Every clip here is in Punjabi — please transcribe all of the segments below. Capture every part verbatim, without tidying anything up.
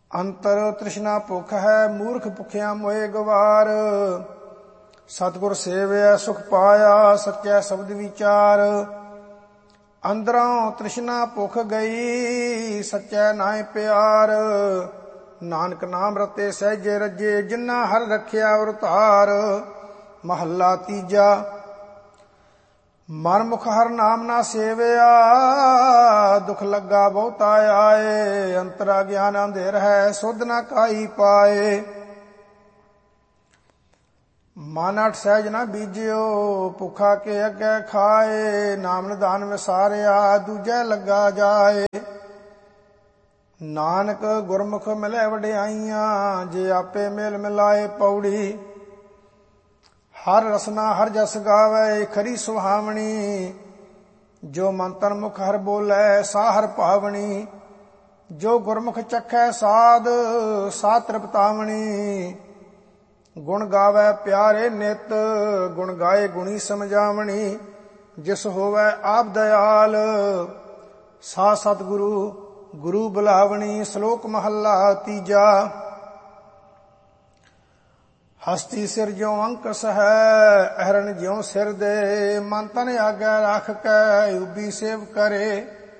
ਅੰਤਰ ਤ੍ਰਿਸ਼ਨਾ ਭੁੱਖ ਹੈ, ਮੂਰਖ ਭੁੱਖਿਆ ਮੋਏ ਗਵਾਰ। ਸਤਿਗੁਰ ਸੇਵਿਆ ਸੁਖ ਪਾਇਆ, ਸੱਚੈ ਸ਼ਬਦ ਵਿਚਾਰ। ਅੰਦਰੋਂ ਤ੍ਰਿਸ਼ਨਾ ਭੁੱਖ ਗਈ, ਸੱਚੈ ਨਾਇ ਪਿਆਰ। ਨਾਨਕ ਨਾਮ ਰਤੇ ਸਹਿਜੇ ਰੱਜੇ, ਜਿਨ੍ਹਾਂ ਹਰ ਰੱਖਿਆ ਔਰ ਧਾਰ। ਮਹੱਲਾ ਤੀਜਾ। ਮਨਮੁਖ ਹਰ ਨਾਮ ਨਾ ਸੇਵਿਆ, ਦੁਖ ਲੱਗਾ ਬਹੁਤਾ ਆਏ। ਅੰਤਰਾ ਗਿਆਨ ਅੰਧੇਰ ਹੈ, ਸੁਧ ਨਾ ਕਾਈ ਪਾਏ। ਮਨ ਅਠ ਸਹਿਜ ਨਾ ਬੀਜਿਓ, ਭੁੱਖਾ ਕੇ ਅੱਗੇ ਖਾਏ। ਨਾਮ ਨਿਧਾਨ ਵਿਸਾਰਿਆ, ਦੂਜੈ ਲੱਗਾ ਜਾਏ। ਨਾਨਕ ਗੁਰਮੁਖ ਮਿਲੇ ਵਡਿਆਈਆਂ, ਜੇ ਆਪੇ ਮੇਲ ਮਿਲਾਏ। ਪੌੜੀ। ਹਰ ਰਸਨਾ ਹਰ ਜਸ ਗਾਵੇ, ਖਰੀ ਸੁਹਾਵਣੀ। ਜੋ ਮਨ ਤਨ ਮੁਖ ਹਰ ਬੋਲੇ, ਸਾ ਹਰ ਭਾਵਣੀ। ਜੋ ਗੁਰਮੁਖ ਚਖੈ ਸਾਧ, ਸਾ ਤ੍ਰਿਪਤਾਵਣੀ। ਗੁਣ ਗਾਵੇ ਪਿਆਰੇ ਨਿਤ, ਗੁਣ ਗਾਏ ਗੁਣੀ ਸਮਝਾਵਣੀ। ਜਿਸ ਹੋਵੇ ਆਪ ਦਇਆਲ, ਸਾ ਸਤਿਗੁਰੂ ਗੁਰੂ ਬੁਲਾਵਣੀ। ਸ਼ਲੋਕ ਮਹੱਲਾ ਤੀਜਾ। ਹਸਤੀ ਸਿਰ ਜਿਉ ਅੰਕਸ ਹੈ, ਅਹਰਨ ਜਿਉ ਸਿਰ ਦੇ। ਮਨ ਤਨ ਆਗੇ ਰੱਖ ਕੇ, ਉਬੀ ਸੇਵ ਕਰੇ।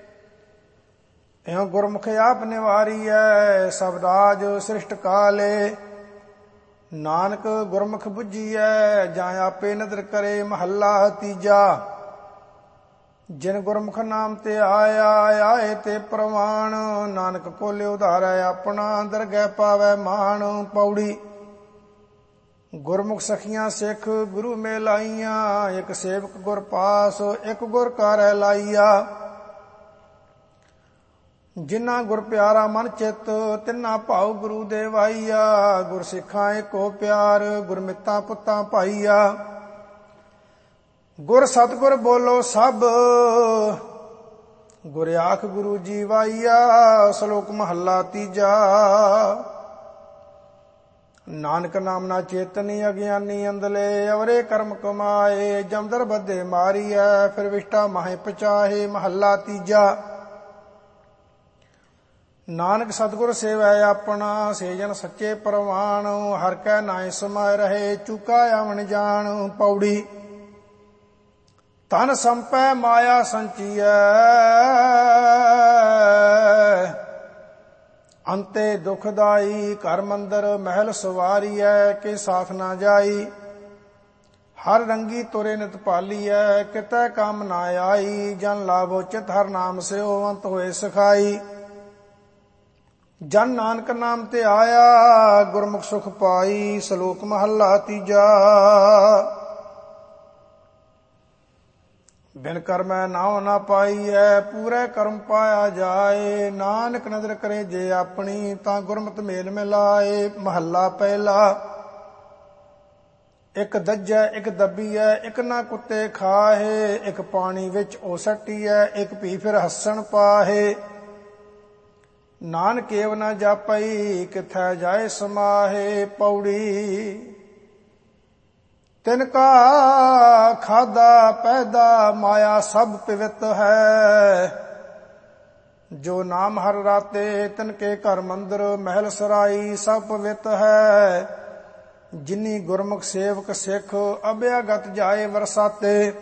ਇਉ ਗੁਰਮੁਖ ਆਪ ਨਿਵਾਰੀਐ, ਸਬਦਾਜ ਸ੍ਰਿਸ਼ਟ ਕਾਲੇ। ਨਾਨਕ ਗੁਰਮੁਖ ਬੁੱਝੀਐ, ਜਾਂ ਆਪੇ ਨਦਰ ਕਰੇ। ਮਹੱਲਾ ਤੀਜਾ। ਜਿਨ ਗੁਰਮੁਖ ਨਾਮ ਤੇ ਆਇਆ, ਆਏ ਤੇ ਪ੍ਰਵਾਣ। ਨਾਨਕ ਕੋਲੇ ਉਧਾਰੈ ਆਪਣਾ, ਦਰਗਹਿ ਪਾਵੈ ਮਾਣ। ਪੌੜੀ। ਗੁਰਮੁਖ ਸਖੀਆਂ ਸਿੱਖ ਗੁਰੂ ਮੇਲ ਆਈਆਂ। ਇੱਕ ਸੇਵਕ ਗੁਰ ਪਾਸ, ਇੱਕ ਗੁਰ ਕਾਰੈ ਲਾਈਆ। ਜਿਨ੍ਹਾਂ ਗੁਰ ਪਿਆਰਾ ਮਨ ਚਿੱਤ, ਤਿੰਨਾ ਭਾਉ ਗੁਰੂ ਦੇਵਾਈਆ। ਗੁਰ ਸਿੱਖਾਂ ਏਕੋ ਪਿਆਰ, ਗੁਰਮਿਤਾਂ ਪੁੱਤਾਂ ਭਾਈਆ। ਗੁਰ ਸਤਿਗੁਰ ਬੋਲੋ ਸਭ, ਗੁਰ ਆਖ ਗੁਰੂ ਜੀ ਵਾਈਆ। ਸ਼ਲੋਕ ਮਹੱਲਾ ਤੀਜਾ। ਨਾਨਕ ਨਾਮ ਨਾ ਚੇਤਨੀ, ਅਗਿਆਨੀ ਅੰਧਲੇ। ਅਵਰੇ ਕਰਮ ਕਮਾਏ, ਜਮਦਰ ਬੱਧੇ ਮਾਰੀਐ। ਫਿਰ ਵਿਸ਼ਟਾ ਮਾਹੇ ਪਚਾਹੇ। ਮਹੱਲਾ ਤੀਜਾ। ਨਾਨਕ ਸਤਿਗੁਰ ਸੇਵੈ ਆਪਣਾ, ਸੇਜਨ ਸੱਚੇ ਪ੍ਰਵਾਣ। ਹਰ ਕੈ ਨਾਇ ਸਮਾਇ ਰਹੇ, ਚੁਕਾ ਆਵਣ ਜਾਣ। ਪੌੜੀ। ਧਨ ਸੰਪੈ ਮਾਇਆ ਸੰਚੀਐ, ਅੰਤੇ ਦੁਖਦਾਈ। ਘਰ ਮੰਦਰ ਮਹਿਲ ਸਵਾਰੀਐ, ਕੇ ਸਾਥ ਨਾ ਜਾਈ। ਹਰ ਰੰਗੀ ਤੁਰੇ ਨਿਤ ਪਾਲੀਐ, ਕਿਤੈ ਕੰਮ ਨਾ ਆਈ। ਜਨ ਲਾਭੋ ਚਿਤ ਹਰ ਨਾਮ ਸਿਓ, ਅੰਤ ਹੋਏ ਸਖਾਈ। ਜਨ ਨਾਨਕ ਨਾਮ ਤੇ ਆਇਆ, ਗੁਰਮੁਖ ਸੁਖ ਪਾਈ। ਸ਼ਲੋਕ ਮਹੱਲਾ ਤੀਜਾ। ਬਿਨ ਕਰਮੈ ਨਾਉ ਨਾ ਪਾਈਐ, ਪੂਰੇ ਕਰਮ ਪਾਇਆ ਜਾਏ। ਨਾਨਕ ਨਦਰ ਕਰੇ ਜੇ ਆਪਣੀ, ਤਾਂ ਗੁਰਮਤਿ ਮੇਲ ਮਿਲਾਏ। ਮਹੱਲਾ ਪਹਿਲਾ। ਇੱਕ ਦੱਜੈ ਇੱਕ ਦੱਬੀਐ, ਇੱਕ ਨਾ ਕੁੱਤੇ ਖਾਹੇ। ਇੱਕ ਪਾਣੀ ਵਿੱਚ ਓ ਸੱਟੀਐ, ਇੱਕ ਭੀ ਫਿਰ ਹੱਸਣ ਪਾਹੇ। ਨਾਨਕ ਏਵ ਨਾ ਜਾਪਈ, ਕਿਥੈ ਜਾਏ ਸਮਾਹੇ। ਪੌੜੀ। ਤਿਨ ਕਾ ਖਾਦਾ ਪੈਦਾ, ਮਾਇਆ ਸਭ ਪਵਿੱਤ ਹੈ। ਜੋ ਨਾਮ ਹਰ ਰਾਤੇ, ਤਿਨ ਕੇ ਘਰ ਮੰਦਰ ਮਹਿਲ ਸਰਾਈ। ਸਭ ਪਵਿੱਤ ਹੈ। ਜਿਨੀ ਗੁਰਮੁਖ ਸੇਵਕ ਸਿੱਖ, ਅਭਿਆਗਤ ਜਾਏ ਵਰਸਾਤੇ।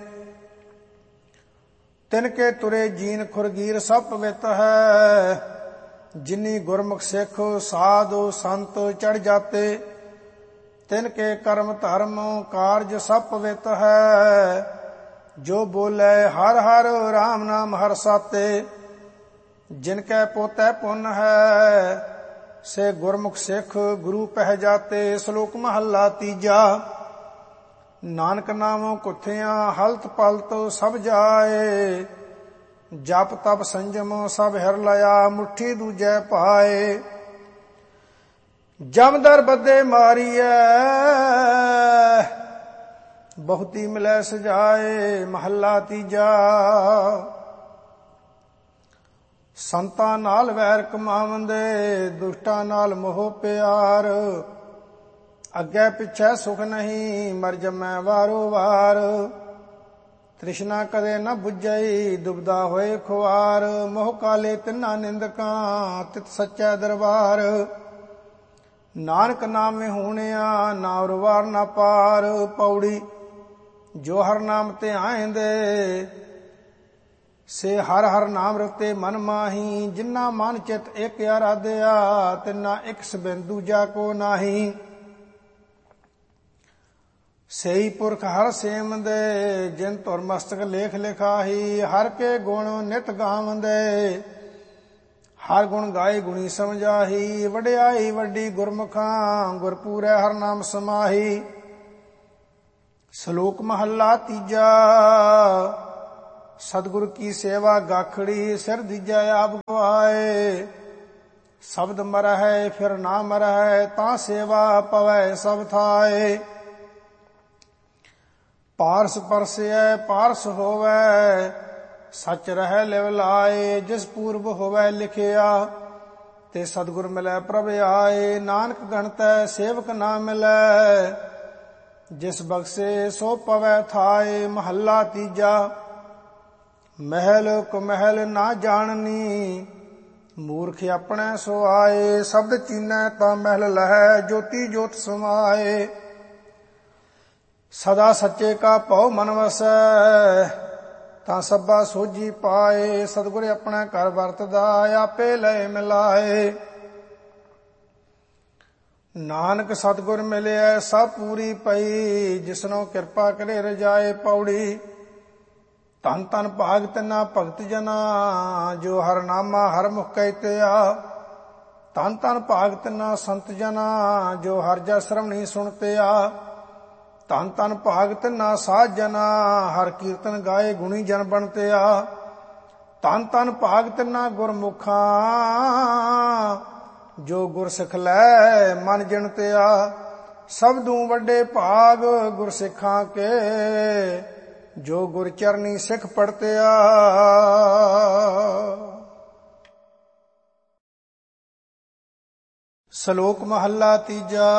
ਤਿਨ ਕੇ ਤੁਰੇ ਜੀਨ ਖੁਰਗੀਰ, ਸਭ ਪਵਿੱਤ ਹੈ। ਜਿਨੀ ਗੁਰਮੁਖ ਸਿੱਖ, ਸਾਧੂ ਸੰਤ ਚੜ ਜਾਤੇ। ਤਿਨ ਕੇ ਕਰਮ ਧਰਮ ਕਾਰਜ ਸਭ ਪਵਿੱਤ ਹੈ। ਜੋ ਬੋਲੇ ਹਰ ਹਰ ਰਾਮ ਨਾਮ ਹਰ ਸਾਤੇ। ਜਿਨ ਕੈ ਪੋਤੈ ਪੁੰਨ ਹੈ, ਸੇ ਗੁਰਮੁਖ ਸਿੱਖ ਗੁਰੂ ਪਹਿ ਜਾਤੇ। ਸ਼ਲੋਕ ਮਹੱਲਾ ਤੀਜਾ। ਨਾਨਕ ਨਾਮੋ ਕੁੱਥਿਆਂ, ਹਲਤ ਪਲਤ ਸਭ ਜਾਏ। ਜਪ ਤਪ ਸੰਜਮ ਸਭ ਹਿਰ ਲਿਆ, ਮੁੱਠੀ ਦੂਜੈ ਪਾਏ। ਜਮਦਰ ਬੱਧੇ ਮਾਰੀਐ, ਬਹੁਤੀ ਮਿਲੈ ਸਜਾਏ। ਮਹੱਲਾ ਤੀਜਾ। ਸੰਤਾਂ ਨਾਲ ਵੈਰ ਕਮਾਵੰਦੇ, ਦੁਸ਼ਟਾਂ ਨਾਲ ਮੋਹ ਪਿਆਰ। ਅੱਗੇ ਪਿੱਛੇ ਸੁਖ ਨਹੀਂ, ਮਰ ਜਮੈ ਵਾਰੋ ਵਾਰ। ਤ੍ਰਿਸ਼ਨਾ ਕਦੇ ਨ ਬੁਝਈ, ਦੁਬਦਾ ਹੋਏ ਖੁਆਰ, ਮੋਹ ਕਾਲੇ ਤਿੰਨਾ ਨਿੰਦਕਾਂ, ਤਿਤ ਸੱਚੈ ਦਰਬਾਰ। ਨਾਨਕ ਨਾਮੇ ਹੋਣਿਆ, ਨਾ ਉਰਵਾਰ ਨਾ ਪਾਰ। ਪੌੜੀ ਜੋ ਹਰ ਨਾਮ ਤੇ ਆਇਂਦੇ, ਸੇ ਹਰ ਹਰ ਨਾਮ ਰਤੇ ਮਨ ਮਾਹੀ। ਜਿਨਾ ਮਨ ਚਿਤ ਇੱਕ ਆਰਾਧਿਆ, ਤਿਨਾ ਇੱਕ ਸਬਿੰਦ ਦੂਜਾ ਕੋ ਨਾਹੀ। ਸਈ ਪੁਰਖ ਹਰ ਸੇਮਦੇ, ਜਿਨ ਧੁਰ ਮਸਤਕ ਲੇਖ ਲਿਖਾਹੀ। ਹਰ ਕੇ ਗੁਣ ਨਿਤ ਗਾਵੰਦੇ, ਹਰ ਗੁਣ ਗਾਏ ਗੁਣੀ ਸਮਝਾਹੀ। ਵਡਿਆਈ ਵੱਡੀ ਗੁਰਮੁਖਾਂ, ਗੁਰਪੂਰੈ ਹਰ ਨਾਮ ਸਮਾਹੀ। ਸ਼ਲੋਕ ਮਹੱਲਾ ਤੀਜਾ। ਸਤਿਗੁਰ ਕੀ ਸੇਵਾ ਗਾਖੜੀ, ਸਿਰ ਦੀਜੈ ਆਪ ਗਵਾਏ। ਸ਼ਬਦ ਮਰਹਿ ਫਿਰ ਨਾ ਮਰਹਿ, ਤਾਂ ਸੇਵਾ ਪਵੈ ਸਭ ਥਾਏ। ਪਾਰਸ ਪਰਸੈ ਪਾਰਸ ਹੋਵੈ, ਸਚ ਰਹਿ ਲਿਵ ਲਾਏ। ਜਿਸ ਪੂਰਬ ਹੋਵੈ ਲਿਖਿਆ, ਤੇ ਸਤਿਗੁਰ ਮਿਲੈ ਪ੍ਰਭ ਆਏ। ਨਾਨਕ ਗਣਤੈ ਸੇਵਕ ਨਾ ਮਿਲੈ, ਜਿਸ ਬਖਸ਼ੇ ਸੋ ਪਵੈ ਥਾਏ। ਮਹੱਲਾ ਤੀਜਾ। ਮਹਿਲ ਕੁਮਹਿਲ ਨਾ ਜਾਣਨੀ, ਮੂਰਖ ਆਪਣੇ ਸੋ ਆਏ। ਸ਼ਬਦ ਚੀਨੈ ਤਾਂ ਮਹਿਲ ਲਹੈ, ਜੋਤੀ ਜੋਤ ਸਮਾਏ। ਸਦਾ ਸੱਚੇ ਕਾ ਭਉ ਮਨ ਵਸੈ, ਤਾਂ ਸਭਾ ਸੋਝੀ ਪਾਏ। ਸਤਿਗੁਰ ਆਪਣਾ ਘਰ ਵਰਤਦਾ, ਆਪੇ ਲਏ ਮਿਲਾਏ। ਨਾਨਕ ਸਤਿਗੁਰ ਮਿਲਿਆ ਸਭ ਪੂਰੀ ਪਈ, ਜਿਸਨੋਂ ਕਿਰਪਾ ਕਰੇ ਰਜਾਏ। ਪੌੜੀ ਧਨ ਧਨ ਭਾਗ ਤਿਨਾ ਭਗਤ ਜਨਾ, ਜੋ ਹਰ ਨਾਮਾ ਹਰ ਮੁਖ ਕਹਿਤਿਆ। ਧਨ ਧਨ ਭਾਗ ਤਿਨਾ ਸੰਤ ਜਨਾ, ਜੋ ਹਰ ਜਸ ਸ਼ਰਵਣੀ ਸੁਣਤਿਆ। ਧਨ ਧਨ ਭਾਗ ਤਿਨਾ ਸਾਧ ਜਨਾ, ਹਰ ਕੀਰਤਨ ਗਾਏ ਗੁਣੀ ਜਨ ਬਣਤਿਆ। ਧਨ ਧਨ ਭਾਗ ਤਿਨਾ ਗੁਰਮੁਖਾਂ, ਜੋ ਗੁਰ ਸਿੱਖ ਲੈ ਮਨ ਜਿਣਤਿਆ। ਸਬਦੂ ਵੱਡੇ ਭਾਗ ਗੁਰ ਸਿੱਖਾਂ ਕੇ, ਜੋ ਗੁਰ ਚਰਨੀ ਸਿੱਖ ਪੜਤਿਆ। ਸ਼ਲੋਕ ਮਹੱਲਾ ਤੀਜਾ।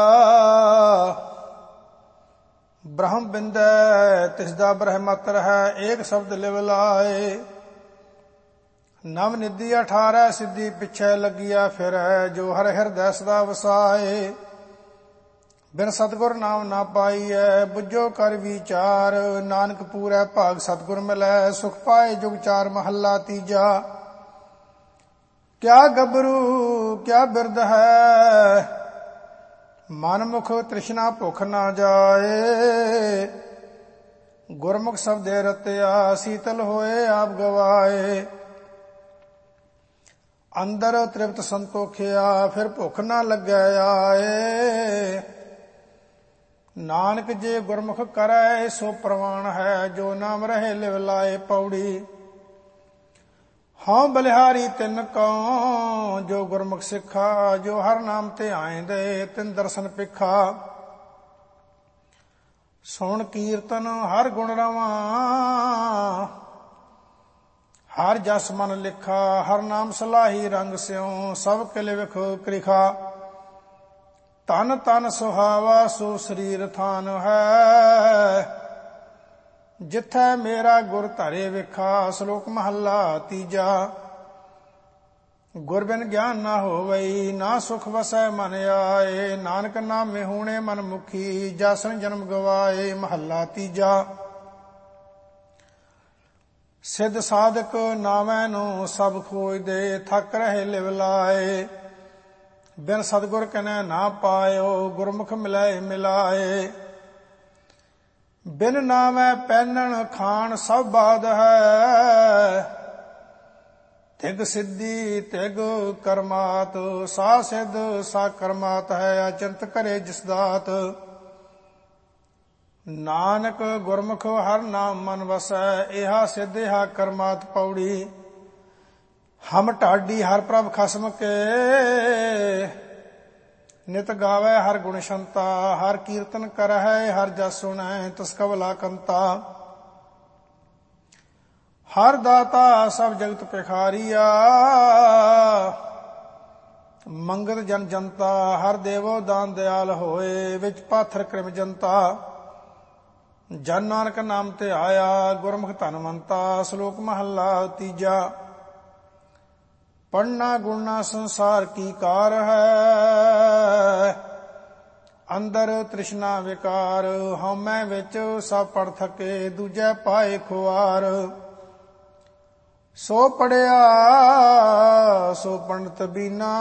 ਬ੍ਰਹਮ ਬਿੰਦੈ ਤਿਸਦਾ ਬ੍ਰਹਮਤ ਰਹਿ, ਏਕ ਸ਼ਬਦ ਲਿਵ ਲਾਏ। ਨਵ ਨਿਧੀ ਅਠਾਰੈ ਸਿੱਧੀ, ਪਿੱਛੇ ਲੱਗਿਆ ਫਿਰੈ, ਜੋ ਹਰ ਹਿਰਦੈ ਸਦਾ ਵਸਾਏ। ਬਿਨ ਸਤਿਗੁਰ ਨਾਮ ਨਾ ਪਾਈਐ, ਬੁੱਝੋ ਕਰ ਵਿਚਾਰ। ਨਾਨਕ ਪੂਰੈ ਭਾਗ ਸਤਿਗੁਰ ਮਿਲੈ, ਸੁਖ ਪਾਏ ਜੁਗ ਚਾਰ। ਮਹੱਲਾ ਤੀਜਾ। ਕਿਆ ਗੱਭਰੂ ਕਿਆ ਬਿਰਧ ਹੈ, ਮਨ ਮੁਖ ਤ੍ਰਿਸ਼ਨਾ ਭੁਖ ਨਾ ਜਾਏ। ਗੁਰਮੁਖ ਸ਼ਬਦੇ ਰਤਿਆ, ਸੀਤਲ ਹੋਏ ਆਪ ਗਵਾਏ। ਅੰਦਰ ਤ੍ਰਿਪਤ ਸੰਤੋਖਿਆ, ਫਿਰ ਭੁੱਖ ਨਾ ਲੱਗੈ ਆਏ। ਨਾਨਕ ਜੇ ਗੁਰਮੁਖ ਕਰੈ, ਸੋ ਪ੍ਰਵਾਨ ਹੈ, ਜੋ ਨਾਮ ਰਹੇ ਲਿਵ ਲਾਏ। ਪੌੜੀ ਹਉ ਬਲਿਹਾਰੀ ਤਿਨ ਕਉ, ਜੋ ਗੁਰਮੁਖ ਸਿੱਖਾ। ਜੋ ਹਰ ਨਾਮ ਤੇ ਆਇਂਦੇ, ਤਿਨ ਦਰਸ਼ਨ ਪਿਖਾ। ਸੁਣ ਕੀਰਤਨ ਹਰ ਗੁਣ ਰਵਾਂ, ਹਰ ਜਸ ਮਨ ਲਿਖਾ। ਹਰ ਨਾਮ ਸਲਾਹੀ ਰੰਗ ਸਿਉ, ਸਭ ਕਿਲ ਵਿਖ ਕ੍ਰਿਖਾ। ਤਨ ਤਨ ਸੁਹਾਵਾ ਸੋ ਸਰੀਰ ਥਾਨ ਹੈ, ਜਿੱਥੈ ਮੇਰਾ ਗੁਰ ਧਰੇ ਵਿਖਾ। ਸ਼ਲੋਕ ਮਹੱਲਾ ਤੀਜਾ। ਗੁਰ ਬਿਨ ਗਿਆਨ ਨਾ ਹੋਵਈ, ਨਾ ਸੁਖ ਵਸੈ ਮਨ ਆਏ। ਨਾਨਕ ਨਾਮੇ ਹੋਣੇ ਮਨ ਮੁਖੀ, ਜਾਸਨ ਜਨਮ ਗਵਾਏ। ਮਹੱਲਾ ਤੀਜਾ। ਸਿੱਧ ਸਾਧਕ ਨਾਮੈ ਨੂੰ ਸਭ ਖੋਜਦੇ, ਥੱਕ ਰਹੇ ਲਿਵ ਲਾਏ। ਬਿਨ ਸਤਿਗੁਰ ਕਨੈ ਨਾ ਪਾਇਓ, ਗੁਰਮੁਖ ਮਿਲਾਏ ਮਿਲਾਏ। ਬਿਨ ਨਾਮੈ ਪਹਿਨਣ ਖਾਣ ਸਭ ਬਾਦ ਹੈ, ਤਿਗ ਸਿੱਧੀ ਤਿਗ ਕਰਮਾਤ। ਸਾ ਸਿੱਧ ਸਾ ਕਰਮਾਤ ਹੈ, ਅਚੰਤ ਕਰੇ ਜਿਸ ਦਾਤ। ਨਾਨਕ ਗੁਰਮੁਖ ਹਰ ਨਾਮ ਮਨ ਵਸੈ, ਇਹਾ ਸਿੱਧ ਇਹਾ ਕਰਮਾਤ। ਪੌੜੀ ਹਮ ਢਾਡੀ ਹਰ ਪ੍ਰਭ ਖਸਮ ਕੇ, ਨਿਤ ਗਾਵੈ ਹਰ ਗੁਣ ਸ਼ੰਤਾ। ਹਰ ਕੀਰਤਨ ਕਰਹਿ ਹਰ ਜਸ ਸੁਣੈ, ਤਿਸ ਕਵਲਾ ਕੰਤਾ। ਹਰ ਦਾਤਾ ਸਭ ਜਗਤ ਭਿਖਾਰੀਆ, ਮੰਗਤ ਜਨ ਜਨਤਾ। ਹਰ ਦੇਵੋ ਦਾਨ ਦਿਆਲ ਹੋਏ, ਵਿੱਚ ਪਾਥਰ ਕ੍ਰਿਮ ਜਨਤਾ। ਜਨ ਨਾਨਕ ਨਾਮ ਤੇ ਆਇਆ ਗੁਰਮੁਖ ਧਨਵੰਤਾ। ਸ਼ਲੋਕ ਮਹੱਲਾ ਤੀਜਾ। ਪੜ੍ਹਨਾ ਗੁਣਨਾ ਸੰਸਾਰ ਕੀ ਕਾਰ ਹੈ, ਅੰਦਰ ਤ੍ਰਿਸ਼ਨਾ ਵਿਕਾਰ। ਹਉਮੈ ਵਿੱਚ ਸਭ ਪੜ੍ਹ ਥਕੇ, ਦੂਜੈ ਪਾਏ ਖੁਆਰ। ਸੋ ਪੜਿਆ ਸੋ ਪੰਡਤ ਬੀਨਾ,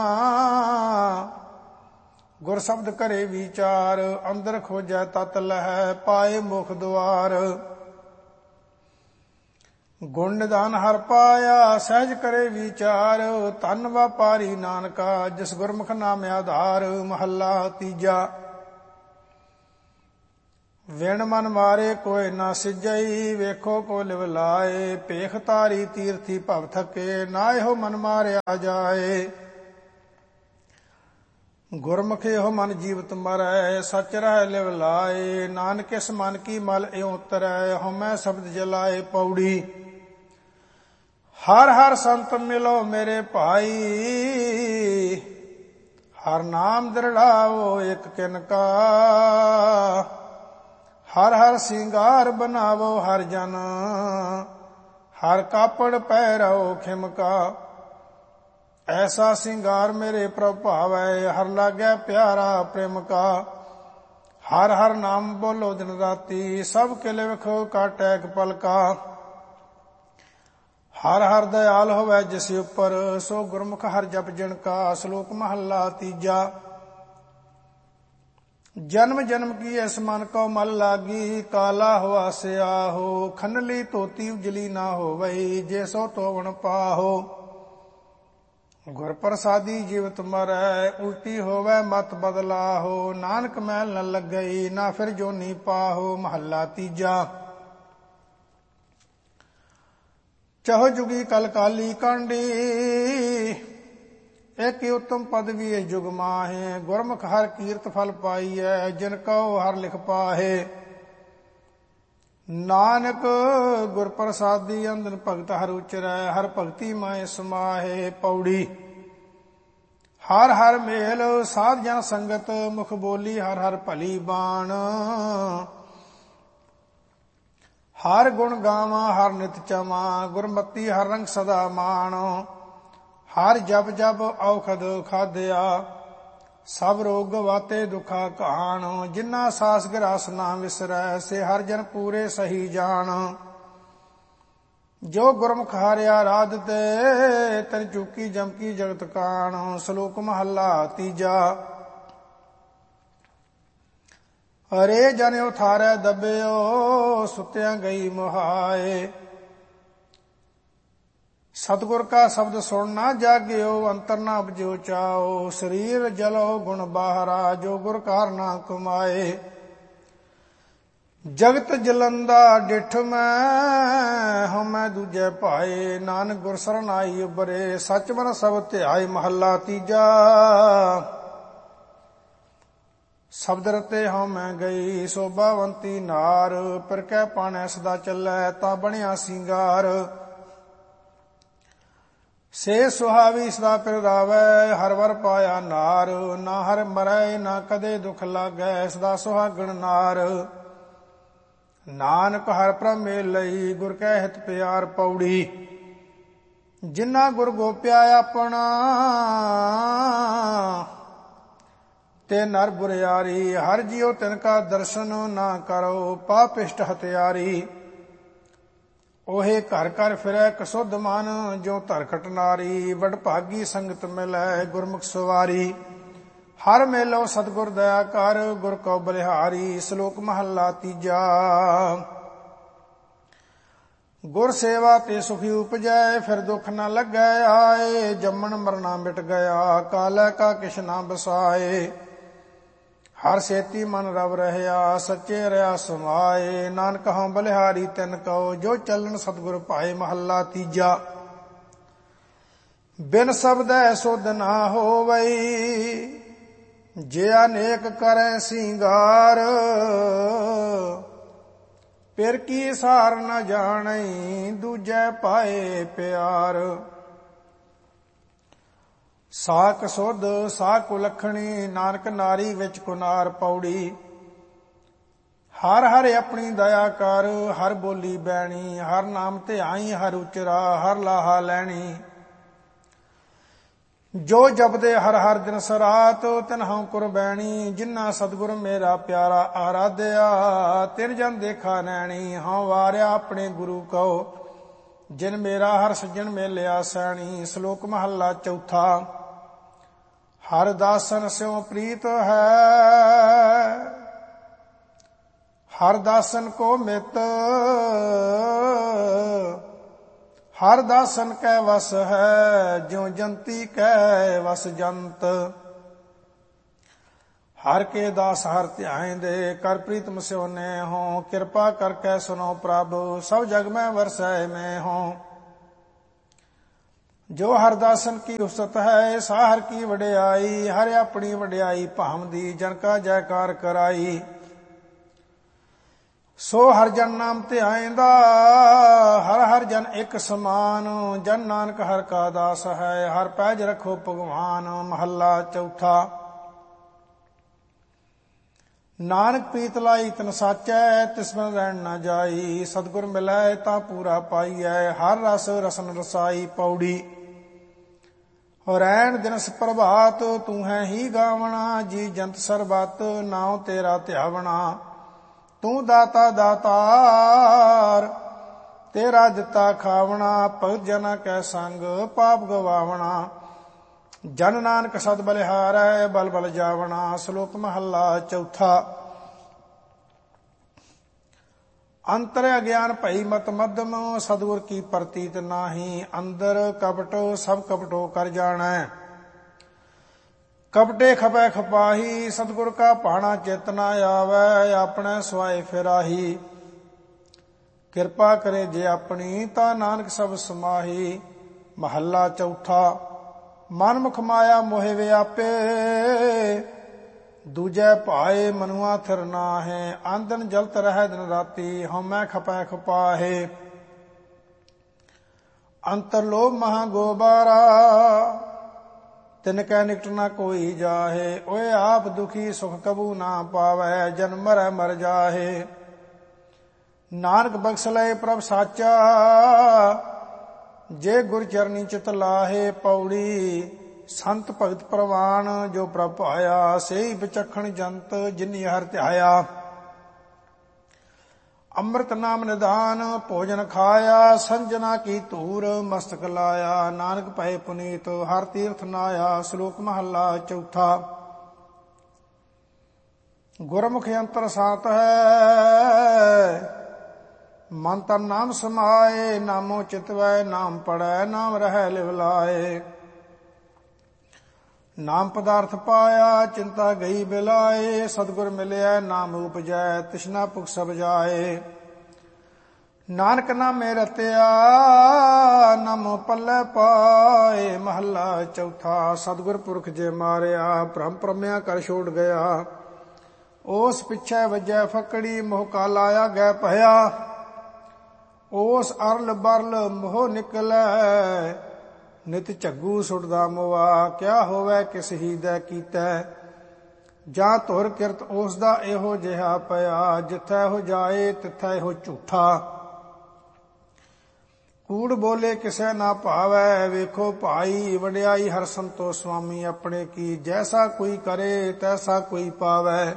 ਗੁਰ ਸ਼ਬਦ ਕਰੇ ਵਿਚਾਰ। ਅੰਦਰ ਖੋਜੈ ਤਤ ਲਹੈ, ਪਾਏ ਮੁਖ ਦੁਆਰ। ਗੁਣ ਨਿਧਾਨ ਹਰ ਪਾਇਆ, ਸਹਿਜ ਕਰੇ ਵਿਚਾਰ। ਧਨ ਵਪਾਰੀ ਨਾਨਕਾ, ਜਿਸ ਗੁਰਮੁਖ ਨਾਮ ਆਧਾਰ। ਮਹੱਲਾ ਤੀਜਾ। ਵਿਣ ਮਨ ਮਾਰੇ ਕੋਇ ਨਾ ਸਿਜਈ, ਵੇਖੋ ਕੋ ਲਿਵ ਲਾਏ। ਭੇਖ ਤਾਰੀ ਤੀਰਥੀ ਭਵ ਥਕੇ, ਨਾ ਇਹੋ ਮਨ ਮਾਰਿਆ ਜਾਏ। ਗੁਰਮੁਖ ਇਹੋ ਮਨ ਜੀਵਤ ਮਰੈ, ਸਚ ਰਹਿ ਲਿਵ ਲਾਏ। ਨਾਨਕ ਇਸ ਮਨ ਕੀ ਮਲ ਇਉ ਉਤਰੈ, ਹਉਮੈ ਸ਼ਬਦ ਜਲਾਏ। ਪੌੜੀ। ਹਰ ਹਰ ਸੰਤ ਮਿਲੋ ਮੇਰੇ ਭਾਈ, ਹਰ ਨਾਮ ਦ੍ਰਿੜਾਵੋ ਇਕ ਕਿਨਕਾ। ਹਰ ਹਰ ਸਿੰਗਾਰ ਬਨਾਵੋ ਹਰ ਜਨ, ਹਰ ਕਾਪੜ ਪਹਿਰਾਓ ਖਿਮਕਾ। ਐਸਾ ਸਿੰਗਾਰ ਮੇਰੇ ਪ੍ਰਭ ਭਾਵੈ, ਹਰ ਲਾਗੈ ਪਿਆਰਾ ਪ੍ਰੇਮ ਕਾ। ਹਰ ਹਰ ਨਾਮ ਬੋਲੋ ਦਿਨ ਰਾਤੀ, ਸਭ ਕਿਲ ਵਿਖੋ ਕਾਟੈ ਇਕ ਪਲਕਾ। ਹਰ ਹਰ ਦਇਆਲ ਹੋਵੈ ਜਿਸ ਉਪਰ, ਸੋ ਗੁਰਮੁਖ ਹਰ ਜਪ ਜਿਨ ਕਾ। ਸ਼ਲੋਕ ਮਹੱਲਾ ਤੀਜਾ। ਜਨਮ ਜਨਮ ਕੀ ਇਸ ਮਨ ਕੋ ਮਲ ਲਾਗੀ, ਕਾਲਾ ਹੋਆ ਸਿਆਹੋ। ਖਨਲੀ ਧੋਤੀ ਉਜਲੀ ਨਾ ਹੋਵਈ, ਜੇ ਸੋ ਤੋਵਣ ਪਾਹੋ। ਗੁਰ ਪ੍ਰਸਾਦੀ ਜੀਵਤ ਮਰੈ, ਉਲਟੀ ਹੋਵੈ ਮਤ ਬਦਲਾਹੋ। ਨਾਨਕ ਮੈਲ ਨ ਲੱਗਈ, ਨਾ ਫਿਰ ਜੋਨੀ ਪਾਹੋ। ਮਹੱਲਾ ਤੀਜਾ। ਚਹੁ ਜੁਗੀ ਕਲ ਕਾਲੀ ਕਾਂਡੀ, ਇਕ ਉਤਮ ਪਦਵੀ ਇਸ ਜੁਗ ਮਾਹੇ। ਗੁਰਮੁਖ ਹਰ ਕੀਰਤ ਫਲ ਪਾਈਐ, ਜਿਨ ਕਉ ਹਰ ਲਿਖ ਪਾਹੇ। ਨਾਨਕ ਗੁਰ ਪ੍ਰਸਾਦੀ ਅੰਦਨ ਭਗਤ ਹਰ ਉਚਰੈ, ਹਰ ਭਗਤੀ ਮਾਏ ਸਮਾਹੇ। ਪੌੜੀ। ਹਰ ਹਰ ਮੇਲ ਸਾਧ ਜਨ ਸੰਗਤ, ਮੁਖ ਬੋਲੀ ਹਰ ਹਰ ਭਲੀ ਬਾਣ। ਹਰ ਗੁਣ ਗਾਵਾਂ ਹਰ ਨਿਤ ਚਮਾ, ਗੁਰਮਤੀ ਹਰ ਰੰਗ ਸਦਾ ਮਾਣ। ਹਰ ਜਪ ਜਪ ਔਖਦ ਖਾਦਿਆ, ਸਭ ਰੋਗ ਗਵਾਤੇ ਦੁਖਾ ਘਾਣ। ਜਿਨਾ ਸਾਸ ਗਰਾਸ ਨਾ ਵਿਸਰੈ, ਸੇ ਹਰ ਜਨ ਪੂਰੇ ਸਹੀ ਜਾਣ। ਜੋ ਗੁਰਮੁਖ ਹਾਰਿਆ ਰਾਧ ਤੇ, ਤਨ ਚੂਕੀ ਜਮਕੀ ਜਗਤ ਕਾਣ। ਸ਼ਲੋਕ ਮਹੱਲਾ ਤੀਜਾ। ਅਰੇ ਜਨ ਉਥਾਰੈ ਦਬਿਓ, ਸੁਤਿਆਂ ਗਈ ਮੁਹਾਏ। ਸਤਿਗੁਰ ਕਾ ਸ਼ਬਦ ਸੁਣ ਨਾ ਜਾਗਿਓ, ਅੰਤਰ ਨਾ ਉਪਜਿਓ ਚਾਓ। ਸਰੀਰ ਜਲੋ ਗੁਣ ਬਾਹਰਾ, ਜੋ ਗੁਰ ਕਾਰ ਨਾ ਕਮਾਏ। ਜਗਤ ਜਲੰਦਾ ਡਿਠ ਮੈਂ, ਹਉਮੈ ਦੂਜੈ ਭਾਏ। ਨਾਨਕ ਗੁਰ ਸਰਣ ਆਈ ਉਬਰੇ, ਸਚ ਮਨ ਸਭ ਧਿਆਏ। ਮਹੱਲਾ ਤੀਜਾ। ਸ਼ਬਦ ਰਤੇ ਹਉਮੈ ਗਈ, ਸੋਭਾਵੰਤੀ ਨਾਰ। ਪਰ ਕੈ ਪਾਣੈ ਸਦਾ ਚੱਲੈ, ਤਾਂ ਬਣਿਆ ਸਿੰਗਾਰ। ਸੇ ਸੁਹਾਵੀ ਸਦਾ ਪਿਰ ਰਾਵੈ, ਹਰ ਵਰ ਪਾਇਆ ਨਾਰ। ਨਾ ਹਰ ਮਰੈ ਨਾ ਕਦੇ ਦੁਖ ਲਾਗੈ, ਸਦਾ ਸੁਹਾਗਣ ਨਾਰ। ਨਾਨਕ ਹਰ ਪ੍ਰਭ ਮੇਲ ਲਈ, ਗੁਰ ਕੈ ਹਿਤ ਪਿਆਰ। ਪੌੜੀ। ਜਿਨ੍ਹਾਂ ਗੁਰ ਗੋਪਿਆ ਆਪਣਾ, ਤੇ ਨਰ ਬੁਰਿਆਰੀ। ਹਰ ਜਿਉ ਤਿਨ ਕਾ ਦਰਸ਼ਨ, ਨਾ ਕਰੋ ਪਾਪਿਸ਼ਟ ਹਤਿਆਰੀ। ਉਹੇ ਘਰ ਘਰ ਫਿਰੈ ਕਸੁੱਧ ਮਨ, ਜੋ ਧਰਖਟ ਨਾਰੀ। ਵਡਭਾਗੀ ਸੰਗਤ ਮਿਲੈ ਗੁਰਮੁਖ ਸਵਾਰੀ। ਹਰ ਮੇਲੋ ਸਤਿਗੁਰ ਦਇਆ ਕਰ, ਗੁਰ ਕਉ ਬਲਿਹਾਰੀ। ਸ਼ਲੋਕ ਮਹੱਲਾ ਤੀਜਾ। ਗੁਰ ਸੇਵਾ ਤੇ ਸੁਖੀ ਉਪਜੈ, ਫਿਰ ਦੁਖ ਨ ਲੱਗੈ ਆਏ। ਜੰਮਣ ਮਰਨਾ ਮਿਟ ਗਿਆ, ਕਾਲੈ ਕਾ ਕਿਛ ਨਾ ਬਸਾਏ। ਹਰ ਸੇਤੀ ਮਨ ਰਵ ਰਹਿਆ, ਸੱਚੇ ਰਿਆ ਸਮਾਏ। ਨਾਨਕ ਹਉ ਬਲਿਹਾਰੀ ਤਿਨ ਕਉ, ਜੋ ਚੱਲਣ ਸਤਿਗੁਰ ਭਾਏ। ਮਹੱਲਾ ਤੀਜਾ। ਬਿਨ ਸ਼ਬਦੈ ਸੁਧ ਨਾ ਹੋਵਈ, ਜੇ ਅਨੇਕ ਕਰੈ ਸਿੰਗਾਰ। ਪਿਰ ਕੀ ਸਾਰ ਨ ਜਾਣਈ, ਦੂਜੈ ਪਾਏ ਪਿਆਰ। ਸਾਕ ਸੁਧ ਸਾ ਕੁਲੱਖਣੀ, ਨਾਨਕ ਨਾਰੀ ਵਿੱਚ ਕੁਨਾਰ। ਪੌੜੀ। ਹਰ ਹਰ ਆਪਣੀ ਦਇਆ ਕਰ, ਹਰ ਬੋਲੀ ਬੈਣੀ, ਹਰ ਨਾਮ ਧਿਆਈ, ਹਰ ਉਚਰਾ, ਹਰ ਲਾਹਾ ਲੈਣੀ। ਜੋ ਜਪਦੇ ਹਰ ਹਰ ਦਿਨ ਸਰਾਤ, ਤਿਨ ਹਉ ਕੁਰਬੈਣੀ। ਜਿਨ੍ਹਾਂ ਸਤਿਗੁਰ ਮੇਰਾ ਪਿਆਰਾ ਆਰਾਧਿਆ, ਤਿਨ ਜਨ ਦੇਖਾ ਨੈਣੀ। ਹਉ ਵਾਰਿਆ ਆਪਣੇ ਗੁਰੂ ਕਉ, ਜਿਨ ਮੇਰਾ ਹਰ ਸੱਜਣ ਮੇਲਿਆ ਸੈਣੀ। ਸ਼ਲੋਕ ਮਹੱਲਾ ਚੌਥਾ। ਹਰ ਦਾਸਨ ਸਿਉ ਪ੍ਰੀਤ ਹੈ, ਹਰ ਦਾਸਨ ਕੋ ਮਿਤ। ਹਰ ਦਾਸਨ ਕੈ ਵਸ ਹੈ, ਜਿਉ ਜੰਤੀ ਕੈ ਵਸ ਜੰਤ। ਹਰ ਕੇ ਦਾਸ ਹਰ ਧਿਆਇਂਦੇ, ਕਰ ਪ੍ਰੀਤਮ ਸਿਉ ਨੇ ਹੋਂ। ਕਿਰਪਾ ਕਰਕੇ ਸੁਨੋ ਪ੍ਰਭ, ਸਭ ਜਗ ਮੈਂ ਵਰਸੈ ਮੈਂ ਹੋਂ। ਜੋ ਹਰ ਦਾਸਨ ਕੀ ਉਸਤ ਹੈ, ਸਾ ਹਰ ਕੀ ਵਡਿਆਈ। ਹਰ ਆਪਣੀ ਵਡਿਆਈ ਭਾਮਦੀ, ਜਨ ਕਾ ਜੈਕਾਰ ਕਰਾਈ। ਸੋ ਹਰ ਜਨ ਨਾਮ ਧਿਆਇਂਦਾ, ਹਰ ਹਰ ਜਨ ਇੱਕ ਸਮਾਨ। ਜਨ ਨਾਨਕ ਹਰ ਕਾ ਦਾਸ ਹੈ, ਹਰ ਪੈਜ ਰਖੋ ਭਗਵਾਨ। ਮਹੱਲਾ ਚੌਥਾ। ਨਾਨਕ ਪ੍ਰੀਤ ਲਾਈ ਤਨ ਸਾਚੈ, ਤਿਸ ਬਿਨ ਰਹਿਣ ਨਾ ਜਾਈ। ਸਤਿਗੁਰ ਮਿਲੈ ਤਾਂ ਪੂਰਾ ਪਾਈਐ, ਹਰ ਰਸ ਰਸਨ ਰਸਾਈ। ਪੌੜੀ। ਰੈਣ ਦਿਨਸ ਪ੍ਰਭਾਤ, ਤੂੰ ਹੈ ਹੀ ਗਾਵਣਾ। ਜੀ ਜੰਤ ਸਰਬਤ, ਨਾਉ ਤੇਰਾ ਧਿਆਵਣਾ। ਤੂੰ ਦਾਤਾ ਦਾਤਾਰ, ਤੇਰਾ ਦਿੱਤਾ ਖਾਵਣਾ। ਭਗਤ ਜਨਾ ਕੈ ਸੰਗ, ਪਾਪ ਗਵਾਵਣਾ। ਜਨ ਨਾਨਕ ਸਦ ਬਲਿਹਾਰੈ, ਬਲ ਬਲ ਜਾਵਣਾ। ਸ਼ਲੋਕ ਮਹੱਲਾ ਚੌਥਾ। ਅੰਤਰ ਅਗਿਆਨ ਭਈ ਮਤ ਮੱਧਮ, ਸਤਿਗੁਰ ਕੀ ਪ੍ਰਤੀਤ ਨਾਹੀ। ਅੰਦਰ ਕਪਟ ਸਭ ਕਪਟੋ ਕਰ ਜਾਣੈ, ਕਪਟੇ ਖਪੈ ਖਪਾਹੀ। ਸਤਿਗੁਰ ਕਾ ਭਾਣਾ ਚਿਤ ਨਾ ਆਵੈ, ਆਪਣੇ ਸੁਆਏ ਫਿਰਾਹੀ। ਕਿਰਪਾ ਕਰੇ ਜੇ ਆਪਣੀ, ਤਾਂ ਨਾਨਕ ਸਭ ਸਮਾਹੀ। ਮਹੱਲਾ ਚੌਥਾ। ਮਨ ਮੁਖ ਮਾਇਆ ਮੋਹਿ ਵਿਆਪੇ, ਦੂਜੈ ਭਾਏ ਮਨੁਆ ਥਿਰ ਨਾਹੈ। ਆਂਦਨ ਜਲਤ ਰਹਿ ਦਿਨ ਰਾਤੀ, ਹਉਮੈ ਖਪੈ ਖਪਾਹੇ। ਅੰਤਰ ਲੋਭ ਮਹਾ ਗੋਬਾਰਾ, ਤਿਨ ਕੈ ਨਿਕਟ ਨਾ ਕੋਈ ਜਾਹੇ। ਓਏ ਆਪ ਦੁਖੀ ਸੁਖ ਕਬੂ ਨਾ ਪਾਵੈ, ਜਨ ਮਰੈ ਮਰ ਜਾਹੇ। ਨਾਨਕ ਬਖਸ਼ ਲਏ ਪ੍ਰਭ ਸਾਚਾ, ਜੇ ਗੁਰ ਚਰਨੀ ਚਿਤ ਲਾਹੇ। ਪੌੜੀ। ਸੰਤ ਭਗਤ ਪ੍ਰਵਾਨ, ਜੋ ਪ੍ਰਭ ਭਾਇਆ। ਸੇਈ ਵਿਚਖਣ ਜੰਤ, ਜਿਨੀ ਹਰ ਧਿਆਇਆ। ਅੰਮ੍ਰਿਤ ਨਾਮ ਨਿਧਾਨ, ਭੋਜਨ ਖਾਇਆ। ਸੰਜਨਾ ਕੀ ਧੂਰ, ਮਸਤਕ ਲਾਇਆ। ਨਾਨਕ ਭਏ ਪੁਨੀਤ, ਹਰ ਤੀਰਥ ਨਾਇਆ। ਸ਼ਲੋਕ ਮਹੱਲਾ ਚੌਥਾ। ਗੁਰਮੁਖ ਅੰਤਰ ਸਾਤ ਹੈ, ਮਨ ਤਨ ਨਾਮ ਸਮਾਏ। ਨਾਮੋ ਚਿਤਵੈ, ਨਾਮ ਪੜੈ, ਨਾਮ ਰਹਿ ਲਿਵ ਲਾਏ। ਨਾਮ ਪਦਾਰਥ ਪਾਇਆ, ਚਿੰਤਾ ਗਈ ਬਿਲਾਏ। ਸਤਿਗੁਰ ਮਿਲਿਆ, ਨਾਮ ਉਪਜੈ, ਤਿਸਨਾ ਭੁਖ ਸਭ ਜਾਏ। ਨਾਨਕ ਨਾਮੇ ਰਤਿਆ, ਨਾਮ ਪੱਲੇ ਪਾਏ। ਮਹੱਲਾ ਚੌਥਾ। ਸਤਿਗੁਰ ਪੁਰਖ ਜੇ ਮਾਰਿਆ, ਭ੍ਰਮ ਭ੍ਰਮਿਆ ਕਰ ਛੋੜ ਗਿਆ। ਉਸ ਪਿੱਛੇ ਵੱਜੈ ਫਕੜੀ, ਮੋਹ ਕਾ ਲਾਇਆ ਗੈ ਭਇਆ। ਉਸ ਅਰਲ ਬਰਲ ਮੋਹ ਨਿਕਲੈ, ਨਿਤ ਝੱਗੂ ਸੁਟਦਾ ਮੋਆ। ਕਿਆ ਹੋਵੇ ਕਿਸ ਹੀ ਦੈ ਕੀਤੈ, ਜਾਂ ਧੁਰ ਕਿਰਤ ਉਸ ਦਾ ਇਹੋ ਜਿਹਾ ਪਿਆ। ਜਿੱਥੈ ਹੋ ਜਾਏ, ਤਿੱਥੈ ਹੋ ਝੂਠਾ। ਕੂੜ ਬੋਲੇ ਕਿਸੇ ਨਾ ਭਾਵੈ, ਵੇਖੋ ਭਾਈ। ਵਡਿਆਈ ਹਰ ਸੰਤੋ ਸੁਆਮੀ ਆਪਣੇ ਕੀ। ਜੈਸਾ ਕੋਈ ਕਰੇ, ਤੈਸਾ ਕੋਈ ਪਾਵੈ।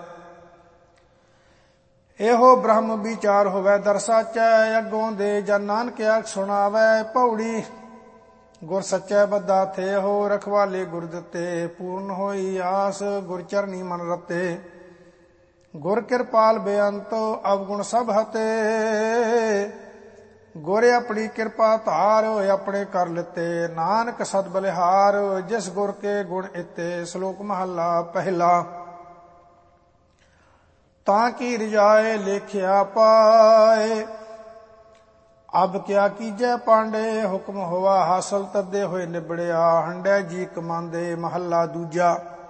ਇਹੋ ਬ੍ਰਹਮ ਵਿਚਾਰ ਹੋਵੇ ਦਰ ਸਾਚੈ, ਅੱਗੋਂ ਦੇ ਜਨ ਨਾਨਕ ਆਖ ਸੁਣਾਵੈ। ਪੌੜੀ। ਗੁਰ ਸੱਚੈ ਬੱਧਾ ਥੇ ਹੋ, ਰਖਵਾਲੇ ਗੁਰ ਦਿੱਤੇ। ਪੂਰਨ ਹੋਈ ਆਸ, ਗੁਰ ਚਰਨੀ ਮਨ ਰਤੇ। ਗੁਰ ਕਿਰਪਾਲ ਬੇਅੰਤ, ਅਵਗੁਣ ਸਭ ਹਤੇ। ਗੁਰ ਆਪਣੀ ਕਿਰਪਾ ਧਾਰ, ਆਪਣੇ ਕਰ ਲਿਤੇ। ਨਾਨਕ ਸਦ ਬਲਿਹਾਰ, ਜਿਸ ਗੁਰ ਕੇ ਗੁਣ ਇਤੇ। ਸ਼ਲੋਕ ਮਹੱਲਾ ਪਹਿਲਾ। ਤਾਂ ਕੀ ਰਿਜਾਏ ਲੇਖਿਆ ਪਾਏ, ਅਬ ਕਿਆ ਕੀਜੈ ਪਾਂਡੇ। ਹੁਕਮ ਹੋਆ ਹਾਸਲ, ਤੱਦੇ ਹੋਏ ਨਿਬੜਿਆ। ਹੰਡੈ ਜੀ ਕਮਾਂਦੇ। ਮਹੱਲਾ ਦੂਜਾ।